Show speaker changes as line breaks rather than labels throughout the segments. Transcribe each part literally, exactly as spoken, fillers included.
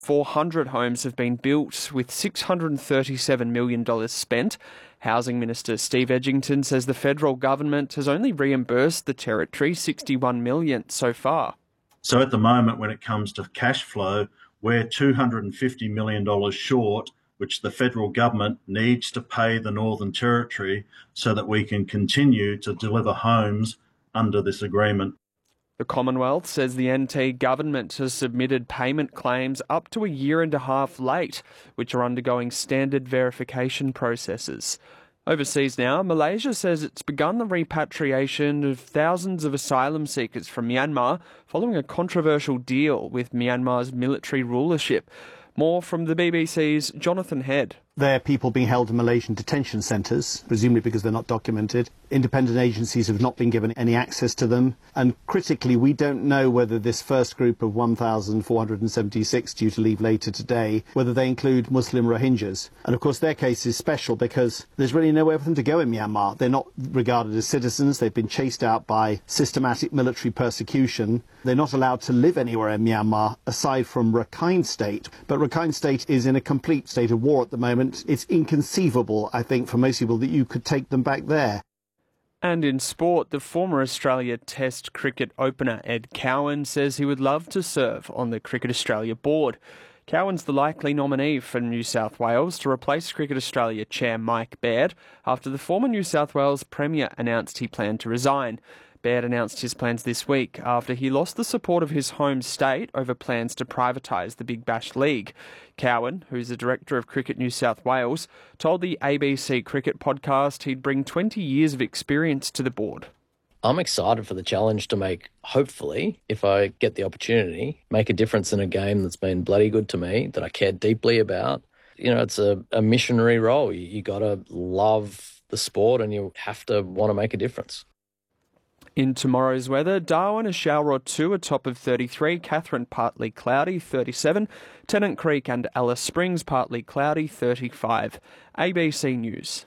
four hundred homes have been built, with six hundred thirty-seven million dollars spent. Housing Minister Steve Edgington says the federal government has only reimbursed the Territory sixty-one million dollars so far.
So at the moment, when it comes to cash flow, we're two hundred fifty million dollars short, which the federal government needs to pay the Northern Territory so that we can continue to deliver homes under this agreement.
The Commonwealth says the N T government has submitted payment claims up to a year and a half late, which are undergoing standard verification processes. Overseas now, Malaysia says it's begun the repatriation of thousands of asylum seekers from Myanmar following a controversial deal with Myanmar's military rulership. More from the B B C's Jonathan Head.
They're people being held in Malaysian detention centres, presumably because they're not documented. Independent agencies have not been given any access to them. And critically, we don't know whether this first group of one thousand four hundred seventy-six due to leave later today, whether they include Muslim Rohingyas. And of course, their case is special because there's really nowhere for them to go in Myanmar. They're not regarded as citizens. They've been chased out by systematic military persecution. They're not allowed to live anywhere in Myanmar aside from Rakhine State. But Rakhine State is in a complete state of war at the moment. It's inconceivable, I think, for most people that you could take them back there.
And in sport, the former Australia Test cricket opener Ed Cowan says he would love to serve on the Cricket Australia board. Cowan's the likely nominee for New South Wales to replace Cricket Australia chair Mike Baird after the former New South Wales Premier announced he planned to resign. Baird announced his plans this week after he lost the support of his home state over plans to privatise the Big Bash League. Cowan, who's the director of Cricket New South Wales, told the A B C Cricket podcast he'd bring twenty years of experience to the board.
I'm excited for the challenge to make, hopefully, if I get the opportunity, make a difference in a game that's been bloody good to me, that I care deeply about. You know, it's a, a missionary role. You, you got to love the sport and you have to want to make a difference.
In tomorrow's weather, Darwin a shower or two, a top of thirty-three, Katherine partly cloudy, thirty-seven, Tennant Creek and Alice Springs partly cloudy, thirty-five. A B C News.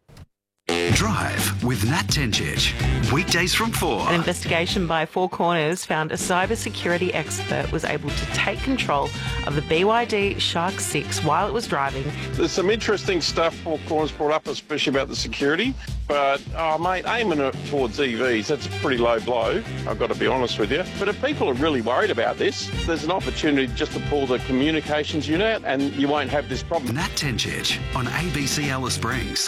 Drive with Nat Tencic. Weekdays from four.
An investigation by Four Corners found a cybersecurity expert was able to take control of the B Y D Shark six while it was driving.
There's some interesting stuff Four Corners brought up, especially about the security. But, oh, mate, aiming it towards E Vs, that's a pretty low blow, I've got to be honest with you. But if people are really worried about this, there's an opportunity just to pull the communications unit out and you won't have this problem.
Nat Tencic on A B C Alice Springs.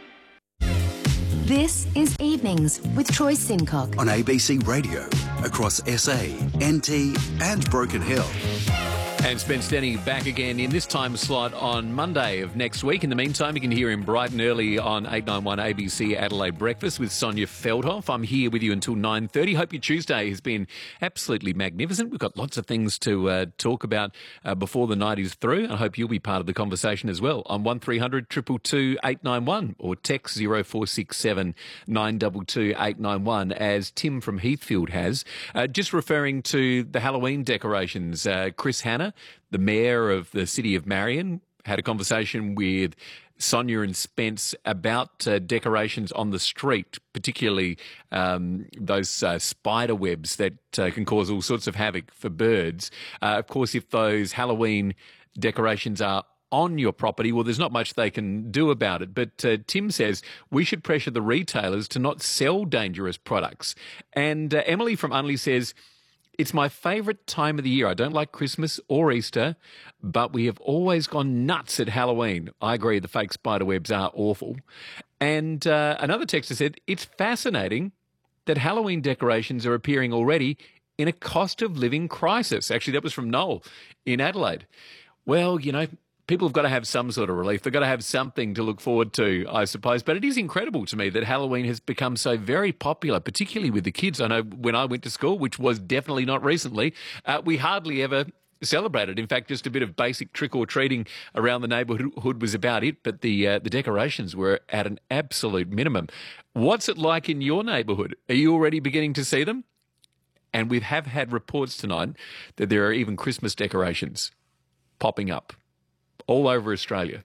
This is Evenings with Troy Sincock
on A B C Radio across S A, N T and Broken Hill.
And Spence Denny back again in this time slot on Monday of next week. In the meantime, you can hear him bright and early on eight ninety-one A B C Adelaide Breakfast with Sonia Feldhoff. I'm here with you until nine thirty. Hope your Tuesday has been absolutely magnificent. We've got lots of things to uh, talk about uh, before the night is through. I hope you'll be part of the conversation as well on one three hundred two two two eight nine one or text zero four six seven nine two two eight nine one as Tim from Heathfield has. Uh, just referring to the Halloween decorations, uh, Chris Hanna, the mayor of the city of Marion, had a conversation with Sonia and Spence about uh, decorations on the street, particularly um, those uh, spider webs that uh, can cause all sorts of havoc for birds. Uh, of course, if those Halloween decorations are on your property, well, there's not much they can do about it. But uh, Tim says we should pressure the retailers to not sell dangerous products. And uh, Emily from Unley says, it's my favourite time of the year. I don't like Christmas or Easter, but we have always gone nuts at Halloween. I agree, the fake spider webs are awful. And uh, another texter said, it's fascinating that Halloween decorations are appearing already in a cost of living crisis. Actually, that was from Noel in Adelaide. Well, you know, people have got to have some sort of relief. They've got to have something to look forward to, I suppose. But it is incredible to me that Halloween has become so very popular, particularly with the kids. I know when I went to school, which was definitely not recently, uh, we hardly ever celebrated. In fact, just a bit of basic trick-or-treating around the neighbourhood was about it, but the uh, the decorations were at an absolute minimum. What's it like in your neighbourhood? Are you already beginning to see them? And we have had reports tonight that there are even Christmas decorations popping up all over Australia.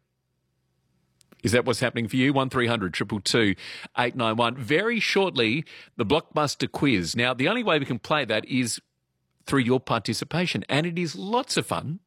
Is that what's happening for you? one three hundred two two two eight nine one. Very shortly, the Blockbuster quiz. Now, the only way we can play that is through your participation, and it is lots of fun